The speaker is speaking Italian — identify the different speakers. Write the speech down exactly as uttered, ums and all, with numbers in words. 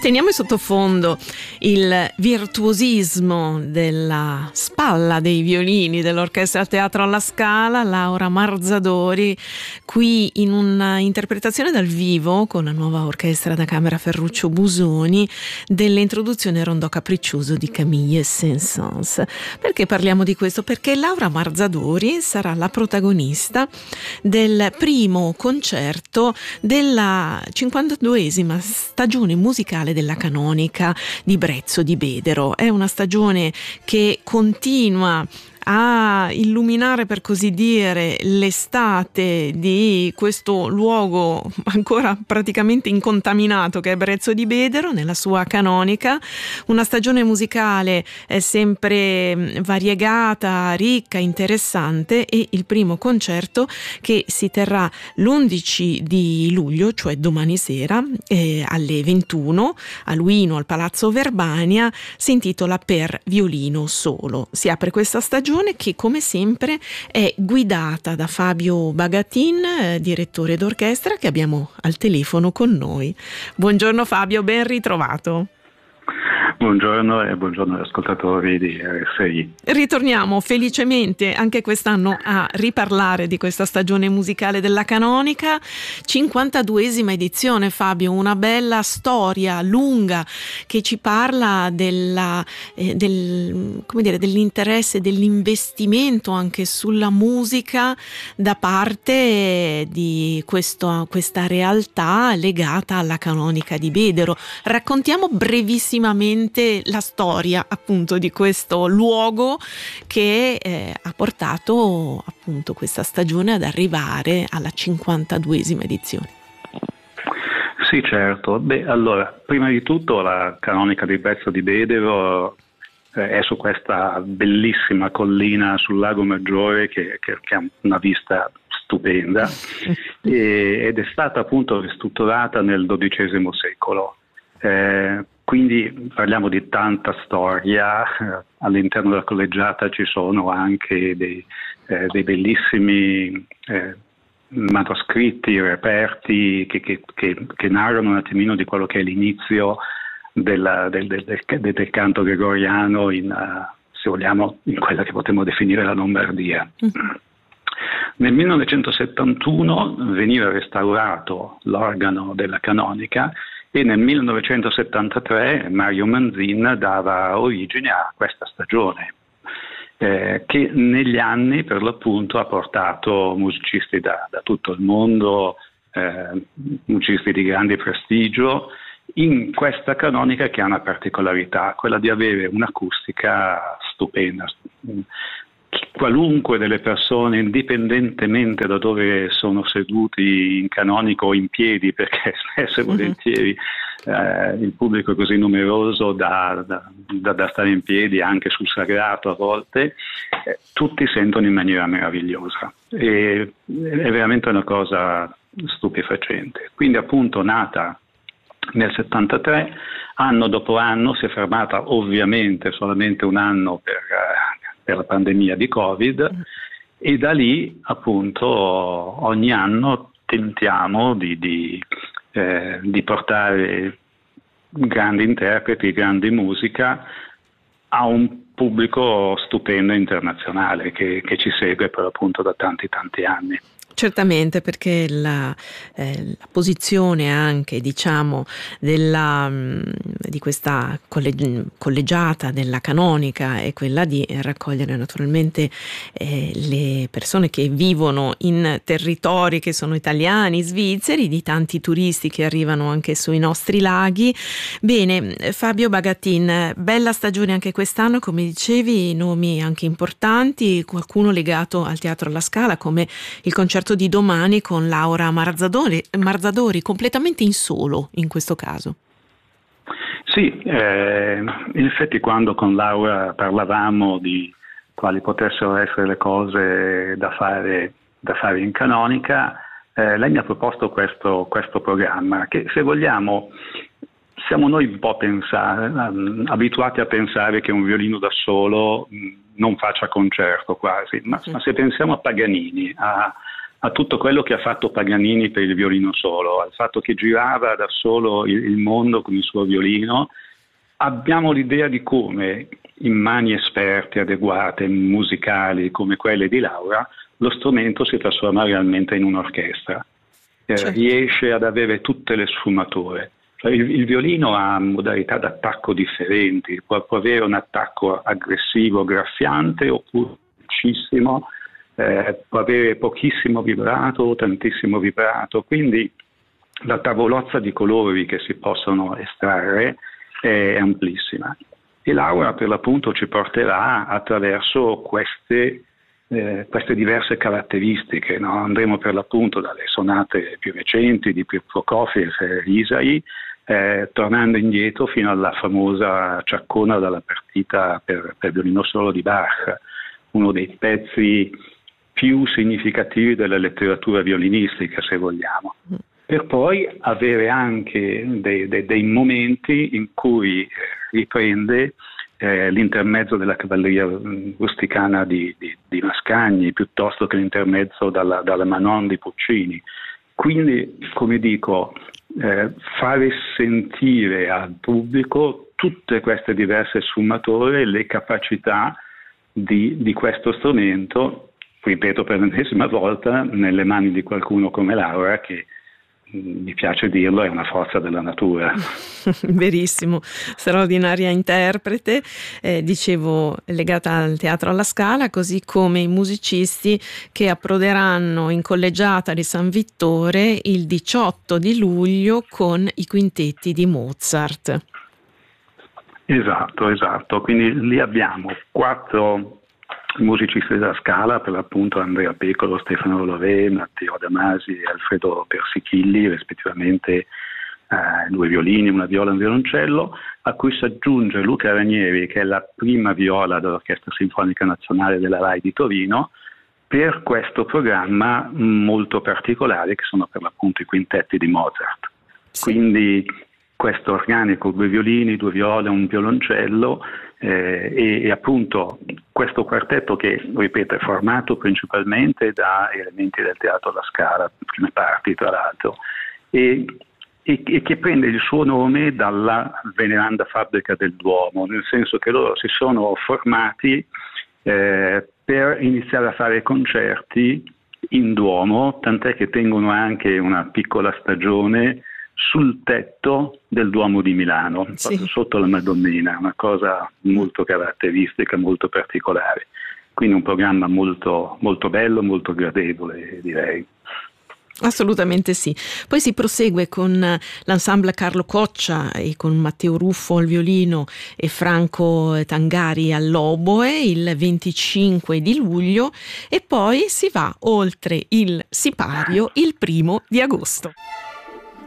Speaker 1: Teniamo in sottofondo il virtuosismo della spalla dei violini dell'Orchestra Teatro alla Scala, Laura Marzadori, qui in un'interpretazione dal vivo con la nuova orchestra da camera Ferruccio Busoni dell'introduzione Rondò Capriccioso di Camille Saint-Saëns. Perché parliamo di questo? Perché Laura Marzadori sarà la protagonista del primo concerto della cinquantaduesima stagione musicale della Canonica di Brezzo di Bedero. È una stagione che continua a illuminare, per così dire, l'estate di questo luogo ancora praticamente incontaminato che è Brezzo di Bedero nella sua canonica. Una stagione musicale è sempre variegata, ricca, interessante, e il primo concerto che si terrà l'undici di luglio, cioè domani sera, eh, alle ventuno a Luino al Palazzo Verbania, si intitola Per violino solo. Si apre questa stagione che, come sempre, è guidata da Fabio Bagatin, eh, direttore d'orchestra, che abbiamo al telefono con noi. Buongiorno Fabio, ben ritrovato.
Speaker 2: Buongiorno e buongiorno agli ascoltatori di R S I.
Speaker 1: Ritorniamo felicemente anche quest'anno a riparlare di questa stagione musicale della Canonica. cinquantaduesima edizione, Fabio, una bella storia lunga che ci parla della, eh, del, come dire, dell'interesse, dell'investimento anche sulla musica da parte di questo, questa realtà legata alla Canonica di Bedero. Raccontiamo brevissimamente la storia appunto di questo luogo che eh, ha portato appunto questa stagione ad arrivare alla cinquantaduesima edizione.
Speaker 2: Sì, certo. Beh, allora, prima di tutto la Canonica di Brezzo di Bedero eh, è su questa bellissima collina sul Lago Maggiore che, che, che ha una vista stupenda e, ed è stata appunto ristrutturata nel dodicesimo secolo. Eh, Quindi parliamo di tanta storia, eh, all'interno della collegiata ci sono anche dei, eh, dei bellissimi eh, manoscritti, reperti che, che, che, che narrano un attimino di quello che è l'inizio della, del, del, del, del canto gregoriano in, uh, se vogliamo, in quella che potremmo definire la Lombardia. Mm. Nel millenovecentosettantuno veniva restaurato l'organo della Canonica e nel millenovecentosettantatré Mario Manzin dava origine a questa stagione eh, che negli anni per l'appunto ha portato musicisti da, da tutto il mondo, eh, musicisti di grande prestigio, in questa canonica che ha una particolarità, quella di avere un'acustica stupenda. Qualunque delle persone, indipendentemente da dove sono seduti in canonico o in piedi, perché spesso e volentieri eh, il pubblico è così numeroso da, da, da, da stare in piedi anche sul sagrato a volte, eh, tutti sentono in maniera meravigliosa e è veramente una cosa stupefacente. Quindi appunto nata nel settantatré, anno dopo anno, si è fermata ovviamente solamente un anno per per la pandemia di Covid e da lì appunto ogni anno tentiamo di, di, eh, di portare grandi interpreti, grandi musica a un pubblico stupendo internazionale che, che ci segue per appunto da tanti tanti anni.
Speaker 1: Certamente, perché la, eh, la posizione anche, diciamo, della, di questa colleg- collegiata della Canonica è quella di raccogliere naturalmente eh, le persone che vivono in territori che sono italiani, svizzeri, di tanti turisti che arrivano anche sui nostri laghi. Bene, Fabio Bagatin, bella stagione anche quest'anno, come dicevi, nomi anche importanti, qualcuno legato al Teatro alla Scala come il concerto di domani con Laura Marzadori, Marzadori completamente in solo in questo caso.
Speaker 2: Sì, eh, in effetti quando con Laura parlavamo di quali potessero essere le cose da fare, da fare in canonica, eh, lei mi ha proposto questo, questo programma che, se vogliamo, siamo noi un po' pensare, abituati a pensare che un violino da solo non faccia concerto quasi, ma, ma se pensiamo a Paganini, a a tutto quello che ha fatto Paganini per il violino solo, al fatto che girava da solo il, il mondo con il suo violino, abbiamo l'idea di come in mani esperte, adeguate, musicali come quelle di Laura, lo strumento si trasforma realmente in un'orchestra, eh, certo. riesce ad avere tutte le sfumature. Cioè, il, il violino ha modalità d'attacco differenti, può, può avere un attacco aggressivo, graffiante, oppure velocissimo, eh, può avere pochissimo vibrato, tantissimo vibrato, quindi la tavolozza di colori che si possono estrarre è amplissima. E Laura per l'appunto ci porterà attraverso queste, eh, queste diverse caratteristiche, no? Andremo per l'appunto dalle sonate più recenti di Prokofiev e Isai, eh, tornando indietro fino alla famosa ciaccona dalla partita per, per violino solo di Bach, uno dei pezzi più significativi della letteratura violinistica, se vogliamo. Per poi avere anche dei, dei, dei momenti in cui riprende eh, l'intermezzo della cavalleria rusticana di, di, di Mascagni, piuttosto che l'intermezzo dalla, dalla Manon di Puccini. Quindi, come dico, eh, fare sentire al pubblico tutte queste diverse sfumature e le capacità di, di questo strumento, ripeto per l'ennesima volta, nelle mani di qualcuno come Laura, che mi piace dirlo, è una forza della natura.
Speaker 1: Verissimo, straordinaria interprete, eh, dicevo, legata al Teatro alla Scala, così come i musicisti che approderanno in collegiata di San Vittore il diciotto di luglio con i quintetti di Mozart.
Speaker 2: Esatto, esatto, quindi lì abbiamo quattro musicisti della Scala, per l'appunto Andrea Pecolo, Stefano Lorè, Matteo Damasi e Alfredo Persichilli, rispettivamente eh, due violini, una viola e un violoncello, a cui si aggiunge Luca Ranieri, che è la prima viola dell'Orchestra Sinfonica Nazionale della RAI di Torino, per questo programma molto particolare che sono per l'appunto i quintetti di Mozart. Sì. Quindi questo organico, due violini, due viole, un violoncello, eh, e, e appunto questo quartetto che, ripeto, è formato principalmente da elementi del Teatro alla Scala, prime parti tra l'altro, e, e, e che prende il suo nome dalla veneranda fabbrica del Duomo, nel senso che loro si sono formati eh, per iniziare a fare concerti in Duomo, tant'è che tengono anche una piccola stagione sul tetto del Duomo di Milano, sì. Sotto la Madonnina, una cosa molto caratteristica, molto particolare. Quindi un programma molto, molto bello, molto gradevole, direi.
Speaker 1: Assolutamente sì. Poi si prosegue con l'ensemble Carlo Coccia e con Matteo Ruffo al violino e Franco Tangari all'oboe il venticinque di luglio e poi si va oltre il sipario il primo di agosto.